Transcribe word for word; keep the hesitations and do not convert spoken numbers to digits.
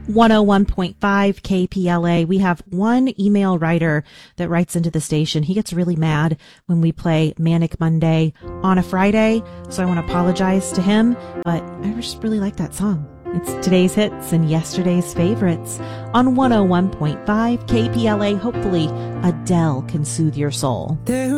one oh one point five K P L A. We have one email writer that writes into the station. He gets really mad when we play Manic Monday on a Friday, so I want to apologize to him, but I just really like that song. It's today's hits and yesterday's favorites on one oh one point five K P L A. Hopefully Adele can soothe your soul.